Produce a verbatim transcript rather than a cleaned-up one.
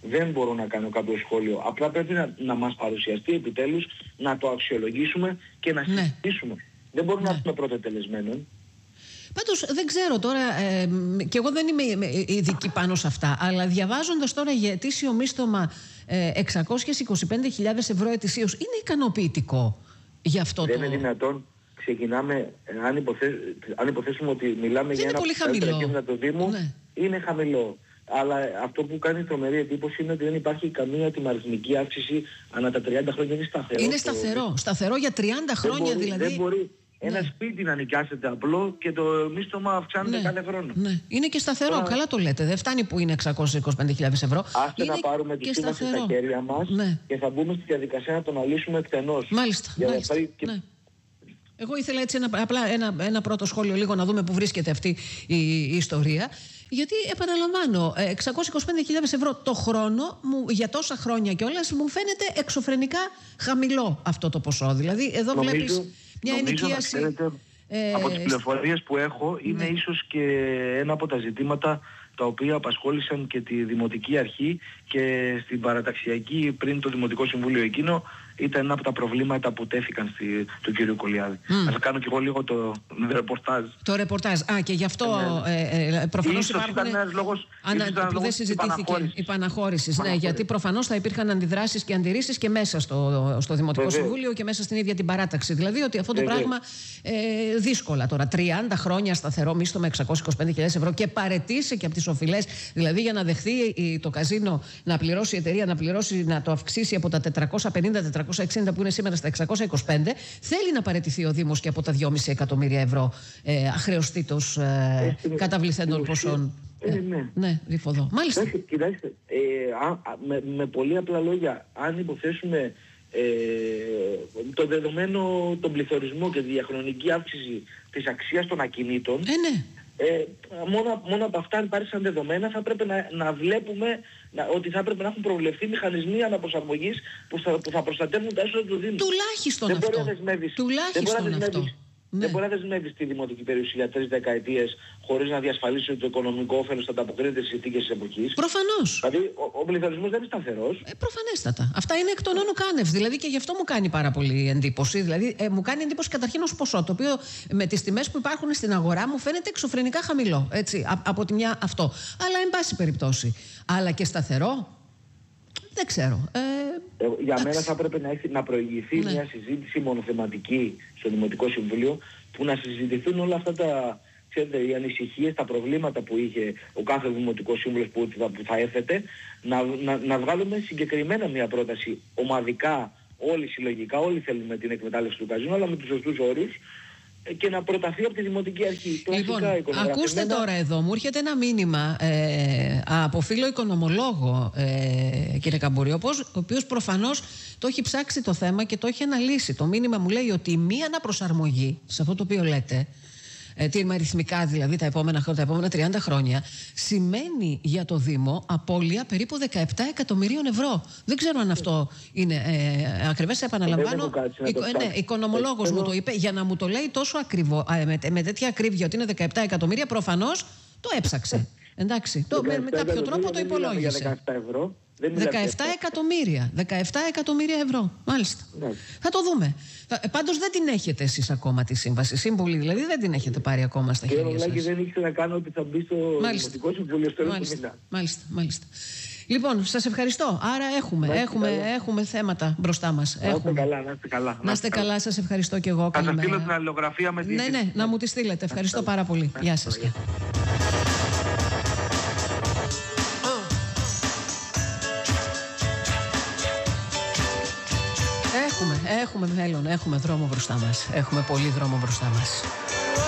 δεν μπορώ να κάνω κάποιο σχόλιο. Απλά πρέπει να, να μας παρουσιαστεί επιτέλους, να το αξιολογήσουμε και να ναι. συζητήσουμε. Δεν μπορούμε ναι. να πούμε πρώτο τελεσμένον. Πάντως δεν ξέρω τώρα, ε, και εγώ δεν είμαι ειδική πάνω σε αυτά, αλλά διαβάζοντας τώρα για ετήσιο μίστομα ε, εξακόσιες είκοσι πέντε χιλιάδες ευρώ ετησίως, είναι ικανοποιητικό για αυτό δεν το... είναι δυνατόν. Ξεκινάμε, αν, υποθέ, αν υποθέσουμε ότι μιλάμε δεν για ένα χαμηλό του Δήμου, ναι. είναι χαμηλό. Αλλά αυτό που κάνει τρομερή εντύπωση είναι ότι δεν υπάρχει καμία τιμαριθμική αύξηση ανά τα τριάντα χρόνια. Είναι σταθερό. Είναι σταθερό. Το... Σταθερό για τριάντα χρόνια δεν μπορεί, δηλαδή. Δεν μπορεί ναι. ένα σπίτι να νοικιάσετε απλό και το μίστομα αυξάνεται ναι. κάθε χρόνο. Ναι. Είναι και σταθερό. Α... Καλά το λέτε. Δεν φτάνει που είναι εξακόσιες είκοσι πέντε χιλιάδες ευρώ. Άστε είναι να πάρουμε τη σύμβαση στα χέρια μας ναι. και θα μπούμε στη διαδικασία να το αναλύσουμε εκτενώς. Μάλιστα. Μάλιστα. Και... Ναι. Εγώ ήθελα έτσι ένα, απλά ένα, ένα πρώτο σχόλιο λίγο να δούμε που βρίσκεται αυτή η, η ιστορία. Γιατί επαναλαμβάνω, εξακόσιες είκοσι πέντε χιλιάδες ευρώ το χρόνο μου, για τόσα χρόνια κιόλας, μου φαίνεται εξωφρενικά χαμηλό αυτό το ποσό. Δηλαδή εδώ νομίζω, βλέπεις μια νομίζω ενοικίαση. Ξέρετε, ε, από τις πληροφορίες που έχω είναι ναι. ίσως και ένα από τα ζητήματα τα οποία απασχόλησαν και τη Δημοτική Αρχή και στην παραταξιακή πριν το Δημοτικό Συμβούλιο εκείνο ήταν ένα από τα προβλήματα που τέθηκαν στη, του κ. Κολιάδη. Mm. Θα κάνω κι εγώ λίγο το ρεπορτάζ. Το ρεπορτάζ. Α, και γι' αυτό ναι. ε, ε, προφανώς ίσως υπάρχουν... ήταν ένας λόγος, ανα... ήταν που δεν συζητήθηκε η παναχώρηση. Ναι, γιατί προφανώς θα υπήρχαν αντιδράσεις και αντιρρήσεις και μέσα στο, στο Δημοτικό Βεβαίως. Συμβούλιο και μέσα στην ίδια την παράταξη. Δηλαδή ότι αυτό το Βεβαίως. πράγμα ε, δύσκολα τώρα. τριάντα χρόνια σταθερό μίσθο με εξακόσιες είκοσι πέντε χιλιάδες ευρώ και παρετήσει και από τις οφειλές. Δηλαδή για να δεχθεί το καζίνο να πληρώσει η εταιρεία, να πληρώσει, να το αυξήσει από τα τετρακόσια πενήντα τετρακόσια εξήντα που είναι σήμερα στα εξακόσια είκοσι πέντε, θέλει να παραιτηθεί ο Δήμος και από τα δυόμισι εκατομμύρια ευρώ ε, αχρεωστήτως ε, καταβληθέντων ποσών. Ε, ναι, ναι. ναι, Ρήφοδο. Μάλιστα. Κοιτάξτε, κοιτάξτε ε, α, α, με, με πολύ απλά λόγια, αν υποθέσουμε ε, το δεδομένο, τον πληθωρισμό και τη διαχρονική αύξηση της αξίας των ακινήτων, ε, ναι. Ε, μόνο, μόνο από αυτά αν πάρει σαν δεδομένα θα πρέπει να, να βλέπουμε να, ότι θα πρέπει να έχουν προβλεφθεί μηχανισμοί αναπροσαρμογής που θα, που θα προστατεύουν τα έσοδα του Δήμου. Τουλάχιστον δεν αυτό. Μπορεί να δεσμεύεις, Τουλάχιστον δεν μπορεί να αυτό. δεσμεύεις, ναι. Δεν μπορεί να δεσμεύεις τη δημοτική περιουσία για τρεις δεκαετίες χωρίς να διασφαλίσει ότι το οικονομικό όφελος θα ανταποκρίνεται στις συνθήκες της εποχής. Προφανώς. Δηλαδή ο, ο πληθωρισμός δεν είναι σταθερός. Ε, προφανέστατα. Αυτά είναι εκ των όνων κάνευ. Δηλαδή και γι' αυτό μου κάνει πάρα πολύ εντύπωση. Δηλαδή ε, μου κάνει εντύπωση καταρχήν ως ποσό, το οποίο με τις τιμές που υπάρχουν στην αγορά μου φαίνεται εξωφρενικά χαμηλό. Έτσι, α, από τη μια αυτό. Αλλά εν πάση περιπτώσει. Αλλά και σταθερό. Δεν ξέρω. Ε, ε, για μένα θα έπρεπε να, έχει, να προηγηθεί ναι. μια συζήτηση μονοθεματική στο Δημοτικό Συμβούλιο που να συζητηθούν όλα αυτά τα, ξέρετε, οι ανησυχίες, τα προβλήματα που είχε ο κάθε Δημοτικός Σύμβουλος που θα, που θα έθετε, να, να, να βγάλουμε συγκεκριμένα μια πρόταση ομαδικά, όλοι συλλογικά, όλοι θέλουμε την εκμετάλλευση του καζίνου, αλλά με τους σωστούς όρους, και να προταθεί από τη Δημοτική Αρχή. Λοιπόν, ακούστε τώρα εδώ, μου έρχεται ένα μήνυμα ε, από φίλο οικονομολόγο, ε, κύριε Καμπούρη, ο οποίος προφανώς το έχει ψάξει το θέμα και το έχει αναλύσει. Το μήνυμα μου λέει ότι μία αναπροσαρμογή σε αυτό το οποίο λέτε, ε, τιμαριθμικά δηλαδή τα επόμενα, τα επόμενα τριάντα χρόνια, σημαίνει για το Δήμο απώλεια περίπου δεκαεπτά εκατομμυρίων ευρώ. Δεν ξέρω αν αυτό είναι ε, ακριβές, επαναλαμβάνω. Οικο, ναι, οικονομολόγος μου το είπε, για να μου το λέει τόσο ακριβό, ε, με, με τέτοια ακρίβεια ότι είναι δεκαεπτά εκατομμύρια, προφανώς το έψαξε. Εντάξει, το, με, με κάποιο τρόπο το υπολόγισε. δεκαεπτά ευρώ. δεκαεπτά εκατομμύρια. δεκαεπτά εκατομμύρια ευρώ. Μάλιστα. Ναι. Θα το δούμε. Πάντως δεν την έχετε εσείς ακόμα τη σύμβαση. Σύμβουλη δηλαδή δεν την έχετε πάρει ακόμα στα χέρια σας. Και δεν ήξερα να κάνω ότι θα μπει στο Δημοτικό Συμβούλιο στο τέλος του μήνα. Μάλιστα, μάλιστα. Λοιπόν, σας ευχαριστώ. Άρα έχουμε, έχουμε, έχουμε θέματα μπροστά μας. Να είστε καλά, να είστε καλά. Να είστε καλά, σας ευχαριστώ και εγώ. Θα σας στείλω την αλληλογραφία με την... Ναι, ναι, να μου τη στείλετε. Ευχαριστώ πάρα πολύ. Γεια σας. Έχουμε, έχουμε μέλλον, έχουμε δρόμο μπροστά μας. Έχουμε πολύ δρόμο μπροστά μας.